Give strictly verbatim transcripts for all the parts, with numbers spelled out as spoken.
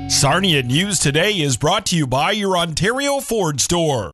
Sarnia News Today is brought to you by your Ontario Ford store.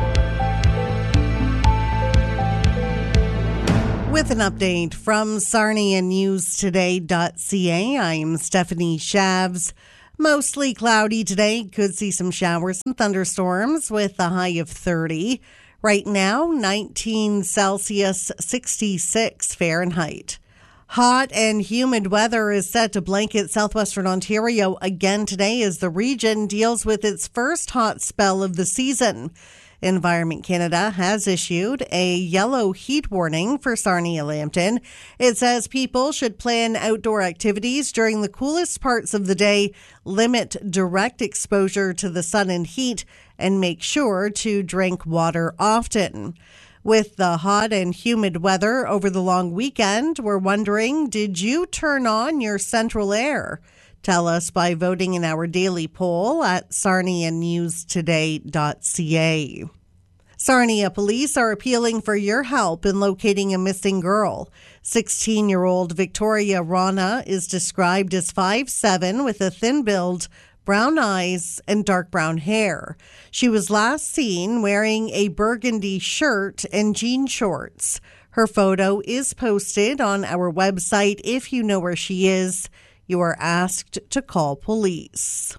With an update from Sarnia News Today dot C A, I'm Stephanie Shavs. Mostly cloudy today. Could see some showers and thunderstorms with a high of thirty. Right now, nineteen Celsius, sixty-six Fahrenheit. Hot and humid weather is set to blanket southwestern Ontario again today as the region deals with its first hot spell of the season. Environment Canada has issued a yellow heat warning for Sarnia-Lambton. It says people should plan outdoor activities during the coolest parts of the day, limit direct exposure to the sun and heat, and make sure to drink water often. With the hot and humid weather over the long weekend, we're wondering, did you turn on your central air? Tell us by voting in our daily poll at Sarnia News Today dot C A. Sarnia police are appealing for your help in locating a missing girl. sixteen-year-old Victoria Rana is described as five seven with a thin build, brown eyes, and dark brown hair. She was last seen wearing a burgundy shirt and jean shorts. Her photo is posted on our website. If you know where she is, you are asked to call police.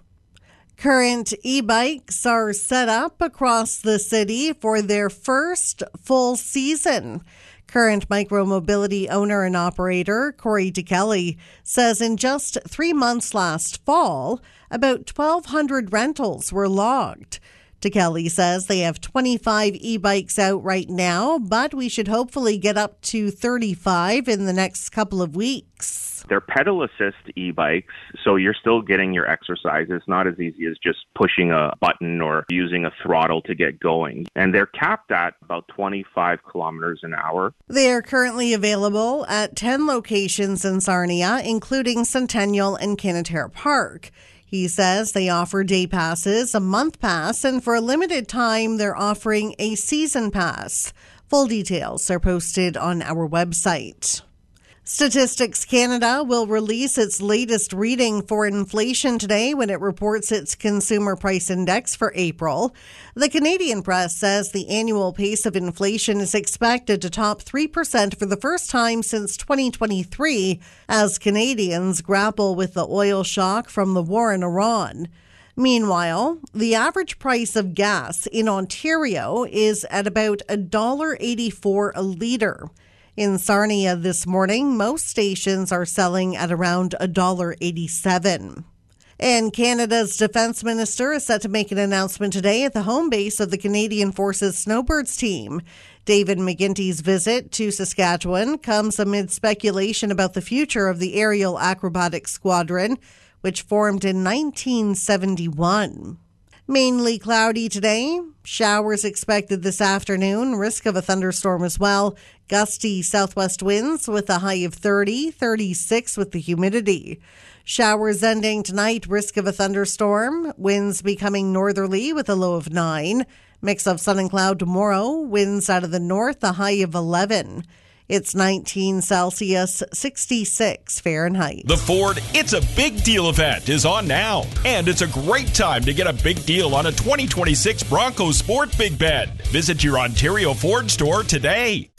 Current e-bikes are set up across the city for their first full season. Current micromobility owner and operator Corey DeKelly says in just three months last fall, about twelve hundred rentals were logged. DeKelly says they have twenty-five e-bikes out right now, but we should hopefully get up to thirty-five in the next couple of weeks. They're pedal assist e-bikes, so you're still getting your exercise. It's not as easy as just pushing a button or using a throttle to get going. And they're capped at about twenty-five kilometers an hour. They are currently available at ten locations in Sarnia, including Centennial and Canatare Park. He says they offer day passes, a month pass, and for a limited time, they're offering a season pass. Full details are posted on our website. Statistics Canada will release its latest reading for inflation today when it reports its Consumer Price Index for April. The Canadian Press says the annual pace of inflation is expected to top three percent for the first time since twenty twenty-three as Canadians grapple with the oil shock from the war in Iran. Meanwhile, the average price of gas in Ontario is at about one dollar eighty-four a litre. In Sarnia this morning, most stations are selling at around one dollar eighty-seven. And Canada's defense minister is set to make an announcement today at the home base of the Canadian Forces Snowbirds team. David McGuinty's visit to Saskatchewan comes amid speculation about the future of the Aerial Acrobatics Squadron, which formed in nineteen seventy-one. Mainly cloudy today. Showers expected this afternoon. Risk of a thunderstorm as well. Gusty southwest winds with a high of thirty, thirty-six with the humidity. Showers ending tonight. Risk of a thunderstorm. Winds becoming northerly with a low of nine. Mix of sun and cloud tomorrow. Winds out of the north, a high of eleven. It's nineteen Celsius, sixty-six Fahrenheit. The Ford It's a Big Deal event is on now, and it's a great time to get a big deal on a twenty twenty-six Bronco Sport Big Bed. Visit your Ontario Ford store today.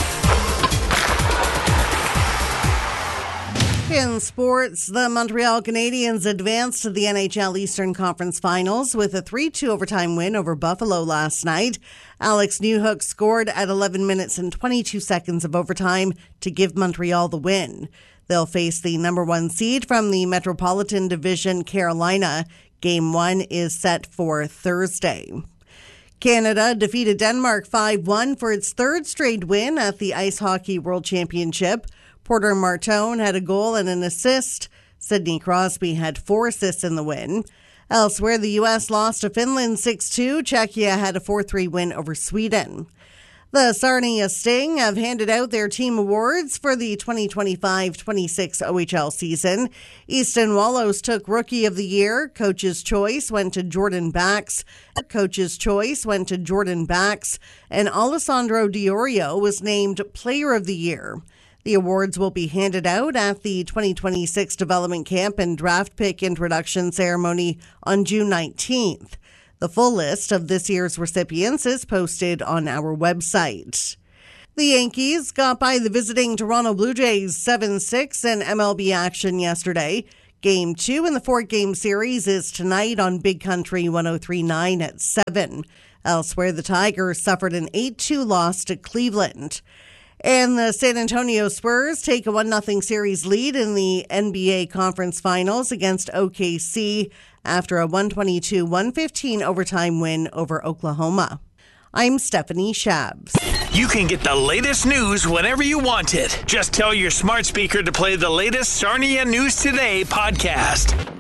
In sports, the Montreal Canadiens advanced to the N H L Eastern Conference Finals with a three two overtime win over Buffalo last night. Alex Newhook scored at eleven minutes and twenty-two seconds of overtime to give Montreal the win. They'll face the number one seed from the Metropolitan Division, Carolina. Game one is set for Thursday. Canada defeated Denmark five one for its third straight win at the Ice Hockey World Championship. Porter Martone had a goal and an assist. Sidney Crosby had four assists in the win. Elsewhere, the U S lost to Finland six two. Czechia had a four three win over Sweden. The Sarnia Sting have handed out their team awards for the twenty twenty-five twenty-six O H L season. Easton Wallows took Rookie of the Year. Coach's Choice went to Jordan Bax. Coach's Choice went to Jordan Bax. And Alessandro Diorio was named Player of the Year. The awards will be handed out at the twenty twenty-six Development Camp and Draft Pick Introduction Ceremony on June nineteenth. The full list of this year's recipients is posted on our website. The Yankees got by the visiting Toronto Blue Jays seven six in M L B action yesterday. Game two in the four-game series is tonight on Big Country one oh three point nine at seven. Elsewhere, the Tigers suffered an eight two loss to Cleveland. And the San Antonio Spurs take a one nothing series lead in the N B A Conference Finals against O K C after a one twenty-two to one fifteen overtime win over Oklahoma. I'm Stephanie Shabs. You can get the latest news whenever you want it. Just tell your smart speaker to play the latest Sarnia News Today podcast.